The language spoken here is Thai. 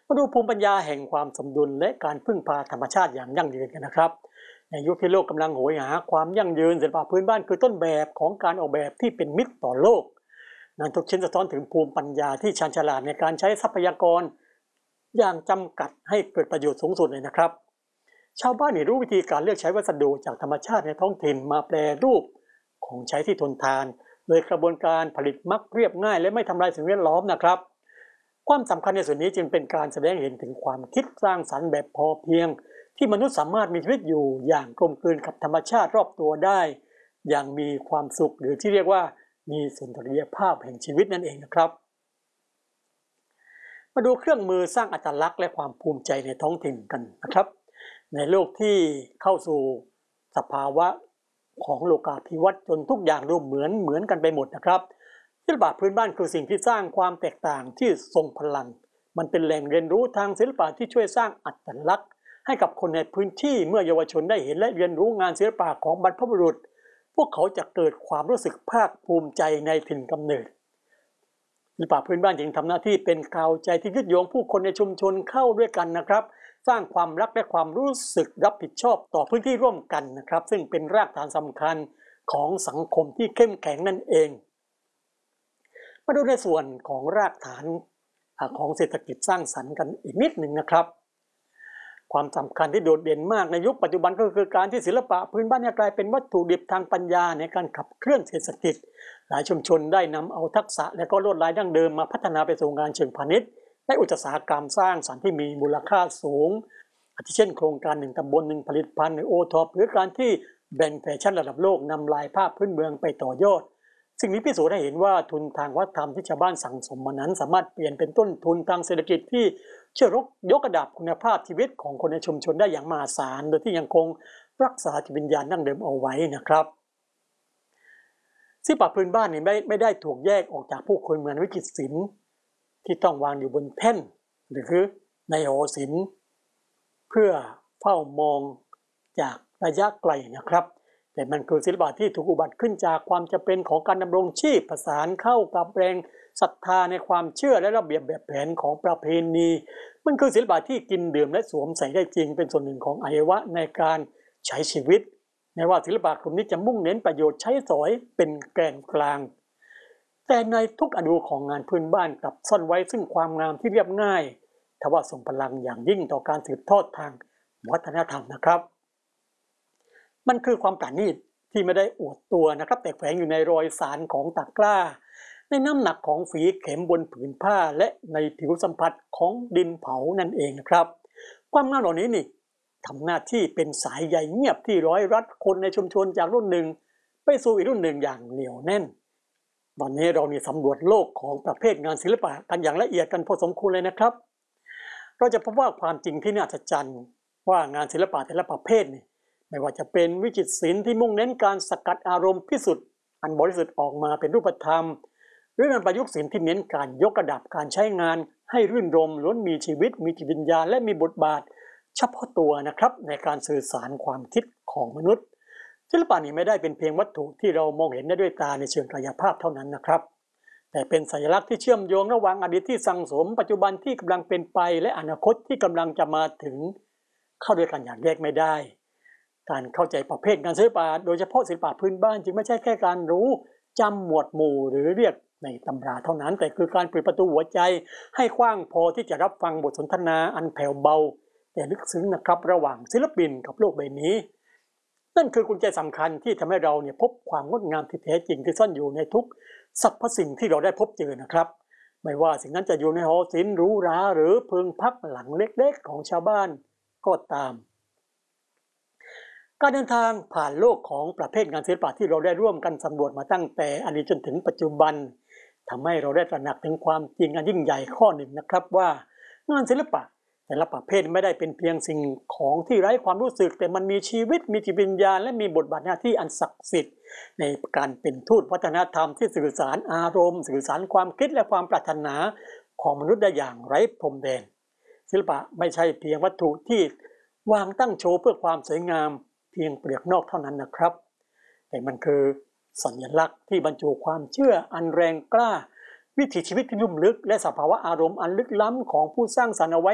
มาดูภูมิปัญญาแห่งความสมดุลและการพึ่งพาธรรมชาติอย่างยั่งยืนกันนะครับในยุคที่โลกกำลังโหยหาความยั่งยืนศิลปะพื้นบ้านคือต้นแบบของการออกแบบที่เป็นมิตรต่อโลกงานทุกชิ้นสะท้อนถึงภูมิปัญญาที่ชาญฉลาดในการใช้ทรัพยากรอย่างจำกัดให้เกิดประโยชน์สูงสุดเลยนะครับชาวบ้านรู้วิธีการเลือกใช้วัสดุจากธรรมชาติในท้องถิ่นมาแปรรูปของใช้ที่ทนทานโดยกระบวนการผลิตมักเรียบง่ายและไม่ทำลายสิ่งแวดล้อมนะครับความสำคัญในส่วนนี้จึงเป็นการแสดงเห็นถึงความคิดสร้างสรรค์แบบพอเพียงที่มนุษย์สามารถมีชีวิตอยู่อย่างกลมกลืนกับธรรมชาติรอบตัวได้อย่างมีความสุขหรือที่เรียกว่ามีสุนทรียภาพแห่งชีวิตนั่นเองนะครับมาดูเครื่องมือสร้างอัตลักษณ์และความภูมิใจในท้องถิ่นกันนะครับในโลกที่เข้าสู่สภาวะของโลกาภิวัตน์จนทุกอย่างดูเหมือนกันไปหมดนะครับศิลปะพื้นบ้านคือสิ่งที่สร้างความแตกต่างที่ทรงพลังมันเป็นแหล่งเรียนรู้ทางศิลปะที่ช่วยสร้างอัตลักษณ์ให้กับคนในพื้นที่เมื่อเยาวชนได้เห็นและเรียนรู้งานศิลปะของบรรพบุรุษพวกเขาจะเกิดความรู้สึกภาคภูมิใจในถิ่นกำเนิดศิลปะพื้นบ้านจึงทำหน้าที่เป็นกาวใจที่ยึดโยงผู้คนในชุมชนเข้าด้วยกันนะครับสร้างความรักและความรู้สึกรับผิดชอบต่อพื้นที่ร่วมกันนะครับซึ่งเป็นรากฐานสำคัญของสังคมที่เข้มแข็งนั่นเองมาดูในส่วนของรากฐานของเศรษฐกิจสร้างสรรค์กันอีกนิดหนึ่งนะครับความสำคัญที่โดดเด่นมากในยุคปัจจุบันก็คือการที่ศิลปะพื้นบ้านกลายเป็นวัตถุดิบทางปัญญาในการขับเคลื่อนเศรษฐกิจหลายชุมชนได้นำเอาทักษะและก็ลวดลายดั้งเดิมมาพัฒนาไปสู่งานเชิงพาณิชย์และอุตสาหกรรมสร้างสรรค์ที่มีมูลค่าสูงอาทิเช่นโครงการ1 ตำบล 1 ผลิตภัณฑ์ในโอท็อปหรือการที่แบรนด์แฟชั่นระดับโลกนำลายผ้าพื้นเมืองไปต่อยอดสิ่งนี้พิสูจน์ให้เห็นว่าทุนทางวัฒนธรรมที่ชาวบ้านสั่งสมมานั้นสามารถเปลี่ยนเป็นต้นทุนทางเศรษฐกิจที่ช่วยยกระดับคุณภาพชีวิตของคนในชุมชนได้อย่างมหาศาลโดยที่ยังคงรักษาจิตวิญญาณดั้งเดิมเอาไว้นะครับศิลปะพื้นบ้านนี่ไม่ได้ถูกแยกออกจากผู้คนเหมือนวิจิตรศิลป์ที่ต้องวางอยู่บนแท่นหรือในหอศิลป์เพื่อเฝ้ามองจากระยะไกลนะครับแต่มันคือศิลปะที่ถูกอุบัติขึ้นจากความจำเป็นของการดำรงชีพผสานเข้ากับแรงศรัทธาในความเชื่อและระเบียบแบบแผนของประเพณีมันคือศิลปะที่กินดื่มและสวมใส่ได้จริงเป็นส่วนหนึ่งของอวัยวะในการใช้ชีวิตแม้ว่าศิลปะกลุ่มนี้จะมุ่งเน้นประโยชน์ใช้สอยเป็นแกนกลางแต่ในทุกอนูของงานพื้นบ้านกลับซ่อนไว้ซึ่งความงามที่เรียบง่ายทว่าทรงพลังอย่างยิ่งต่อการสืบทอดทางวัฒนธรรมนะครับมันคือความประณีตที่ไม่ได้อวดตัวนะครับแต่แฝงอยู่ในรอยสานของตะกร้าในน้ำหนักของฝีเข็มบนผืนผ้าและในผิวสัมผัสของดินเผานั่นเองนะครับความงามเหล่านี้นี่ทำหน้าที่เป็นสายใยเงียบที่ร้อยรัดคนในชุมชนจากรุ่นหนึ่งไปสู่อีกรุ่นหนึ่งอย่างเหนียวแน่นวันนี้เรามีสำรวจโลกของประเภทงานศิลปะกันอย่างละเอียดกันพอสมควรเลยนะครับเราจะพบว่าความจริงที่น่าอัศจรรย์ว่างานศิลปะแต่ละประเภทนี่ไม่ว่าจะเป็นวิจิตรศิลป์ที่มุ่งเน้นการสกัดอารมณ์พิสุทธิ์อันบริสุทธิ์ออกมาเป็นรูปธรรมหรืองานประยุกต์ศิลป์ที่เน้นการยกระดับการใช้งานให้รื่นรมล้วนมีชีวิตมีจิตวิญญาณและมีบทบาทเฉพาะตัวนะครับในการสื่อสารความคิดของมนุษย์ศิลปะนี้ไม่ได้เป็นเพียงวัตถุที่เรามองเห็นได้ด้วยตาในเชิงกายภาพเท่านั้นนะครับแต่เป็นสัญลักษณ์ที่เชื่อมโยงระหว่างอดีตที่สั่งสมปัจจุบันที่กำลังเป็นไปและอนาคตที่กำลังจะมาถึงเข้าด้วยกันอย่างแยกไม่ได้การเข้าใจประเภทงานศิลปะโดยเฉพาะศิลปะพื้นบ้านจึงไม่ใช่แค่การรู้จำหมวดหมู่หรือเรียกในตำราเท่านั้นแต่คือการเปิดประตูหัวใจให้กว้างพอที่จะรับฟังบทสนทนาอันแผ่วเบาแต่ลึกซึ้งนะครับระหว่างศิลปินกับโลกใบนี้นั่นคือกุญแจสำคัญที่ทำให้เราพบความงดงามที่แท้จริงที่ซ่อนอยู่ในทุกสรรพสิ่งที่เราได้พบเจอนะครับไม่ว่าสิ่งนั้นจะอยู่ในหอศิลป์หรูหราหรือเพิงพักหลังเล็กๆของชาวบ้านก็ตามการเดินทางผ่านโลกของประเภทงานศิลปะที่เราได้ร่วมกันสำรวจมาตั้งแต่อดีตจนถึงปัจจุบันทำให้เราได้ตระหนักถึงความจริงอันยิ่งใหญ่ข้อหนึ่งนะครับว่างานศิลปะแต่ละประเภทไม่ได้เป็นเพียงสิ่งของที่ไร้ความรู้สึกแต่มันมีชีวิตมีจิตวิญญาณและมีบทบาทหน้าที่อันศักดิ์สิทธิ์ในการเป็นทูตวัฒนธรรมที่สื่อสารอารมณ์สื่อสารความคิดและความปรารถนาของมนุษย์ได้อย่างไร้พรมแดนศิลปะไม่ใช่เพียงวัตถุที่วางตั้งโชว์เพื่อความสวยงามเพียงเปลือกนอกเท่านั้นนะครับแต่มันคือสัญลักษณ์ที่บรรจุความเชื่ออันแรงกล้าวิถีชีวิตที่ลุ่มลึกและสภาวะอารมณ์อันลึกล้ำของผู้สร้างสรรค์เอาไว้